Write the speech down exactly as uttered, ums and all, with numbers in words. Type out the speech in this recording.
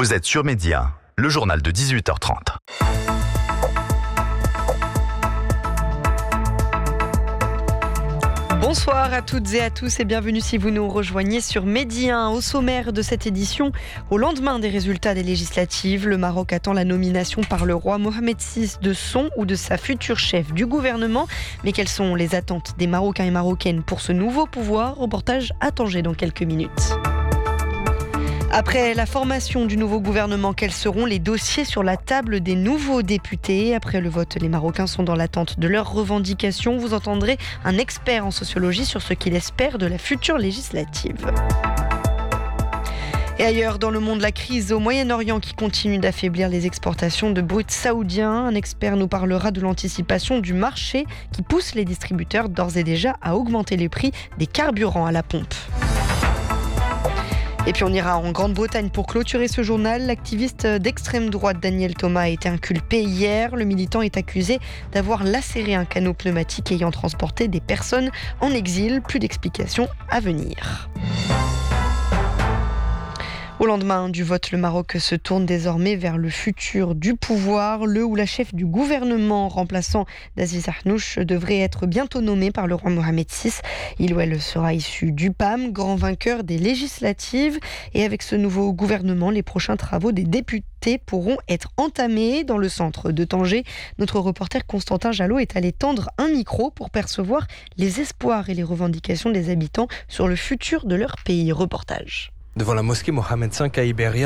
Vous êtes sur Média, le journal de dix-huit heures trente. Bonsoir à toutes et à tous et bienvenue si vous nous rejoignez sur Média. Au sommaire de cette édition, au lendemain des résultats des législatives, le Maroc attend la nomination par le roi Mohamed six de son ou de sa future chef du gouvernement. Mais quelles sont les attentes des Marocains et Marocaines pour ce nouveau pouvoir ? Reportage à Tanger dans quelques minutes. Après la formation du nouveau gouvernement, quels seront les dossiers sur la table des nouveaux députés ? Après le vote, les Marocains sont dans l'attente de leurs revendications. Vous entendrez un expert en sociologie sur ce qu'il espère de la future législative. Et ailleurs, dans le monde, la crise au Moyen-Orient qui continue d'affaiblir les exportations de brut saoudiens. Un expert nous parlera de l'anticipation du marché qui pousse les distributeurs d'ores et déjà à augmenter les prix des carburants à la pompe. Et puis on ira en Grande-Bretagne pour clôturer ce journal. L'activiste d'extrême droite Daniel Thomas a été inculpé hier. Le militant est accusé d'avoir lacéré un canot pneumatique ayant transporté des personnes en exil. Plus d'explications à venir. Au lendemain du vote, le Maroc se tourne désormais vers le futur du pouvoir. Le ou la chef du gouvernement remplaçant d'Aziz Ahnouch devrait être bientôt nommé par le roi Mohamed six. Il ou elle sera issu du P A M, grand vainqueur des législatives. Et avec ce nouveau gouvernement, les prochains travaux des députés pourront être entamés dans le centre de Tanger. Notre reporter Constantin Jalot est allé tendre un micro pour percevoir les espoirs et les revendications des habitants sur le futur de leur pays. Reportage. Devant la mosquée Mohamed cinq à Iberia,